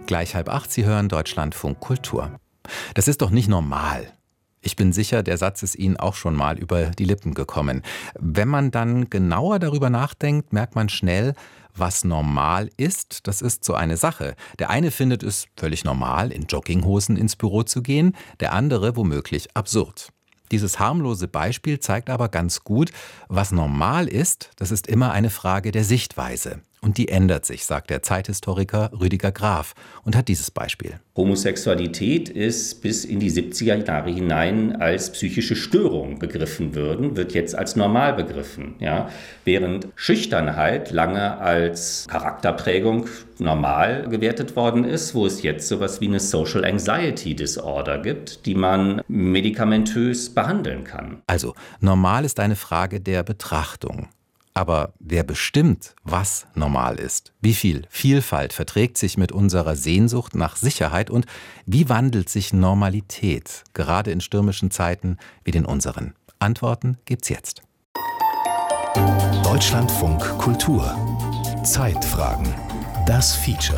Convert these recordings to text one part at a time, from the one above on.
Gleich 7:30, Sie hören Deutschlandfunk Kultur. Das ist doch nicht normal. Ich bin sicher, der Satz ist Ihnen auch schon mal über die Lippen gekommen. Wenn man dann genauer darüber nachdenkt, merkt man schnell, was normal ist, das ist so eine Sache. Der eine findet es völlig normal, in Jogginghosen ins Büro zu gehen, der andere womöglich absurd. Dieses harmlose Beispiel zeigt aber ganz gut, was normal ist, das ist immer eine Frage der Sichtweise. Und die ändert sich, sagt der Zeithistoriker Rüdiger Graf und hat dieses Beispiel. Homosexualität ist bis in die 70er Jahre hinein als psychische Störung begriffen worden, wird jetzt als normal begriffen. Ja? Während Schüchternheit lange als Charakterprägung normal gewertet worden ist, wo es jetzt sowas wie eine Social Anxiety Disorder gibt, die man medikamentös behandeln kann. Also, normal ist eine Frage der Betrachtung. Aber wer bestimmt, was normal ist? Wie viel Vielfalt verträgt sich mit unserer Sehnsucht nach Sicherheit und wie wandelt sich Normalität, gerade in stürmischen Zeiten wie den unseren? Antworten gibt's jetzt. Deutschlandfunk Kultur. Zeitfragen. Das Feature.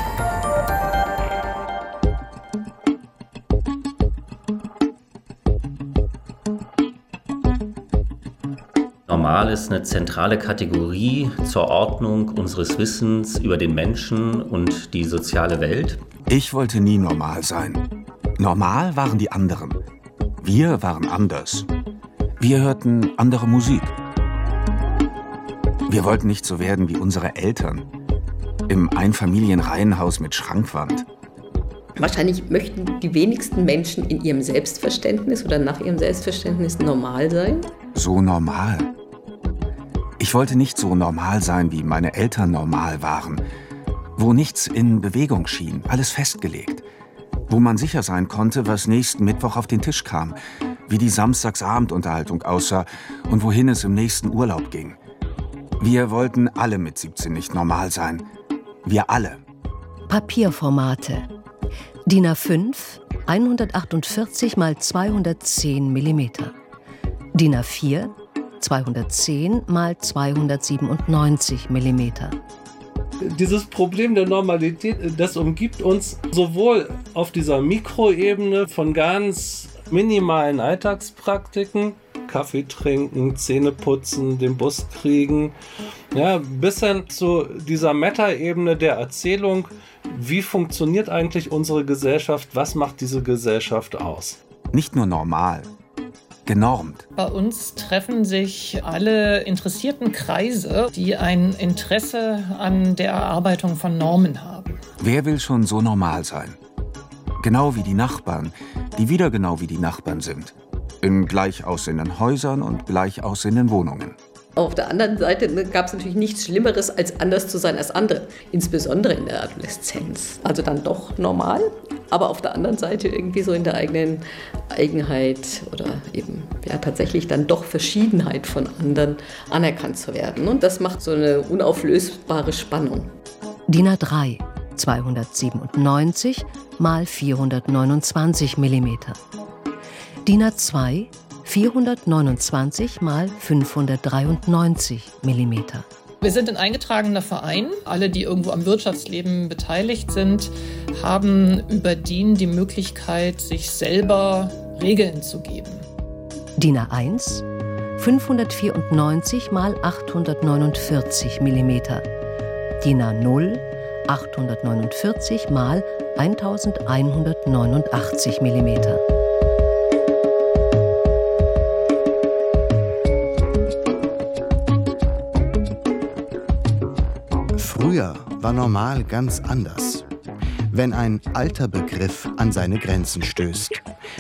Normal ist eine zentrale Kategorie zur Ordnung unseres Wissens über den Menschen und die soziale Welt. Ich wollte nie normal sein. Normal waren die anderen. Wir waren anders. Wir hörten andere Musik. Wir wollten nicht so werden wie unsere Eltern. Im Einfamilienreihenhaus mit Schrankwand. Wahrscheinlich möchten die wenigsten Menschen in ihrem Selbstverständnis oder nach ihrem Selbstverständnis normal sein. So normal. Ich wollte nicht so normal sein, wie meine Eltern normal waren. Wo nichts in Bewegung schien, alles festgelegt. Wo man sicher sein konnte, was nächsten Mittwoch auf den Tisch kam. Wie die Samstagsabendunterhaltung aussah und wohin es im nächsten Urlaub ging. Wir wollten alle mit 17 nicht normal sein. Wir alle. Papierformate. DIN A5, 148 x 210 mm. DIN A4, 210 x 297 mm. Dieses Problem der Normalität, das umgibt uns sowohl auf dieser Mikroebene von ganz minimalen Alltagspraktiken, Kaffee trinken, Zähne putzen, den Bus kriegen, ja, bis hin zu dieser Metaebene der Erzählung, wie funktioniert eigentlich unsere Gesellschaft, was macht diese Gesellschaft aus? Nicht nur normal, genormt. Bei uns treffen sich alle interessierten Kreise, die ein Interesse an der Erarbeitung von Normen haben. Wer will schon so normal sein? Genau wie die Nachbarn, die wieder genau wie die Nachbarn sind. In gleich aussehenden Häusern und gleich aussehenden Wohnungen. Auf der anderen Seite gab es natürlich nichts Schlimmeres, als anders zu sein als andere. Insbesondere in der Adoleszenz. Also dann doch normal, aber auf der anderen Seite irgendwie so in der eigenen Eigenheit oder eben ja tatsächlich dann doch Verschiedenheit von anderen anerkannt zu werden. Und das macht so eine unauflösbare Spannung. DIN A3, 297 x 429 mm. DIN A2, 429 x 593 mm. Wir sind ein eingetragener Verein. Alle, die irgendwo am Wirtschaftsleben beteiligt sind, haben über DIN die Möglichkeit, sich selber Regeln zu geben. DIN A1, 594 x 849 mm. DIN A0, 849 x 1189 mm. Früher war normal ganz anders. Wenn ein alter Begriff an seine Grenzen stößt.